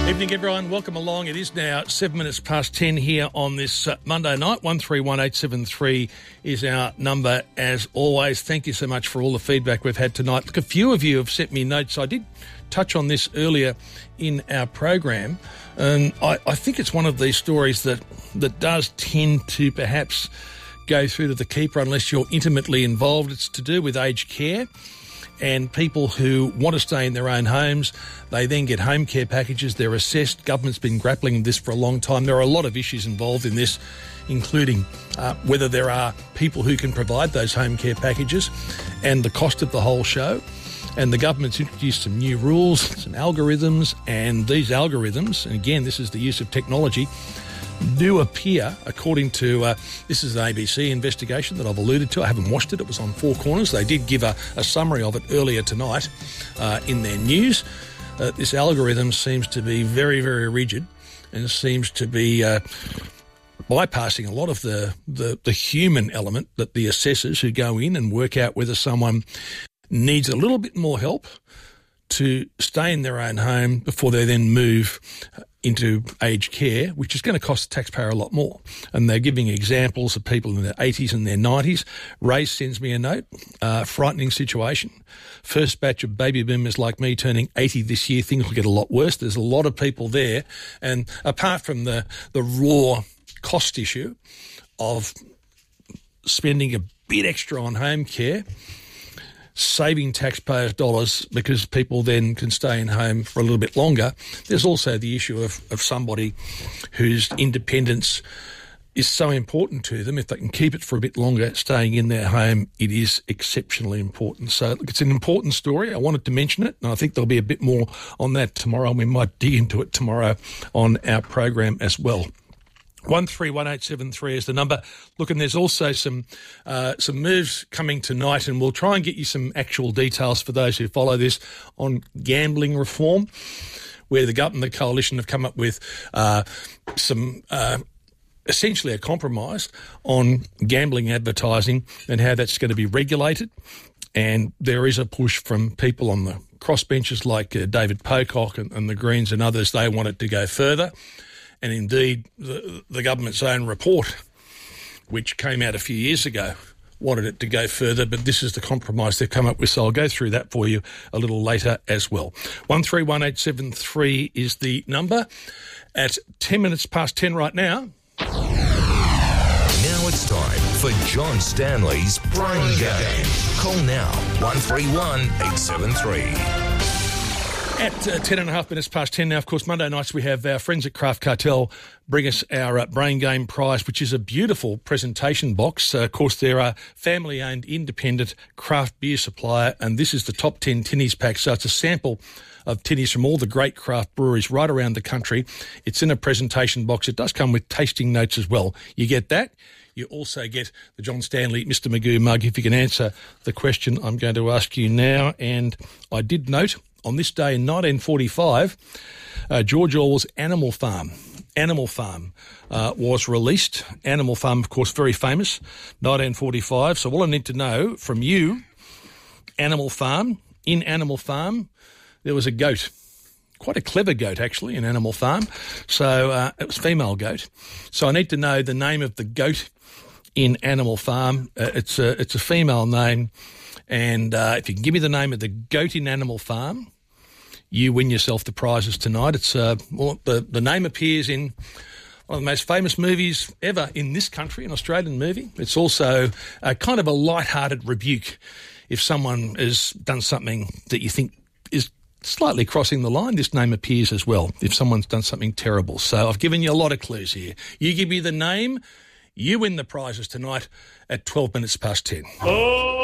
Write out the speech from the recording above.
Evening, everyone. Welcome along. It is now 7 minutes past 10 here on this Monday night. 131873 is our number as always. Thank you so much for all the feedback we've had tonight. Look, a few of you have sent me notes. I did touch on this earlier in our program, and I think it's one of these stories that does tend to perhaps go through to the keeper unless you're intimately involved. It's to do with aged care. And people who want to stay in their own homes, they then get home care packages. They're assessed. Government's been grappling with this for a long time. There are a lot of issues involved in this, including whether there are people who can provide those home care packages and the cost of the whole show. And the government's introduced some new rules, some algorithms, and these algorithms, and again, this is the use of technology, do appear, according to, this is an ABC investigation that I've alluded to. I haven't watched it. It was on Four Corners. They did give a summary of it earlier tonight in their news. This algorithm seems to be very, very rigid and seems to be bypassing a lot of the human element that the assessors who go in and work out whether someone needs a little bit more help to stay in their own home before they then move into aged care, which is going to cost the taxpayer a lot more. And they're giving examples of people in their 80s and their 90s. Ray sends me a note, frightening situation. First batch of baby boomers like me turning 80 this year, things will get a lot worse. There's a lot of people there. And apart from the raw cost issue of spending a bit extra on home care, saving taxpayers' dollars because people then can stay in home for a little bit longer, there's also the issue of somebody whose independence is so important to them. If they can keep it for a bit longer, staying in their home, it is exceptionally important. So look, it's an important story. I wanted to mention it, and I think there'll be a bit more on that tomorrow, and we might dig into it tomorrow on our program as well. 131873 is the number. Look, and there's also some moves coming tonight, and we'll try and get you some actual details for those who follow this on gambling reform, where the government, the coalition, have come up with some essentially a compromise on gambling advertising and how that's going to be regulated. And there is a push from people on the crossbenchers like David Pocock and the Greens and others. They want it to go further. And indeed, the government's own report, which came out a few years ago, wanted it to go further, but this is the compromise they've come up with, so I'll go through that for you a little later as well. 131873 is the number. At 10 minutes past 10 right now. Now it's time for John Stanley's Brain Game. Call now, 131873. At 10 and a half minutes past 10 now, of course, Monday nights we have our friends at Craft Cartel bring us our Brain Game prize, which is a beautiful presentation box. Of course, they're a family-owned independent craft beer supplier, and this is the top 10 tinnies pack. So it's a sample of tinnies from all the great craft breweries right around the country. It's in a presentation box. It does come with tasting notes as well. You get that. You also get the John Stanley Mr. Magoo mug if you can answer the question I'm going to ask you now. And I did note, on this day in 1945, George Orwell's Animal Farm was released. Animal Farm, of course, very famous, 1945. So all I need to know from you, Animal Farm, in Animal Farm, there was a goat. Quite a clever goat, actually, in Animal Farm. So it was female goat. So I need to know the name of the goat in Animal Farm. It's a female name. And if you can give me the name of the goat in Animal Farm, you win yourself the prizes tonight. It's the name appears in one of the most famous movies ever in this country, an Australian movie. It's also a kind of a light-hearted rebuke if someone has done something that you think is slightly crossing the line. This name appears as well if someone's done something terrible. So I've given you a lot of clues here. You give me the name, you win the prizes tonight at 12 minutes past 10. Oh!